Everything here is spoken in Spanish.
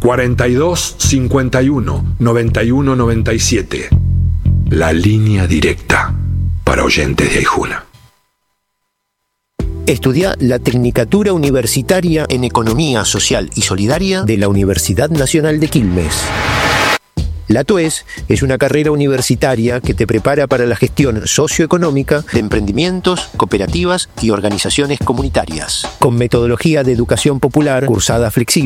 42 51 91 97. La línea directa para oyentes de Aijuna. Estudia la Tecnicatura Universitaria en Economía Social y Solidaria de la Universidad Nacional de Quilmes. La TUES es una carrera universitaria que te prepara para la gestión socioeconómica de emprendimientos, cooperativas y organizaciones comunitarias, con metodología de educación popular cursada flexible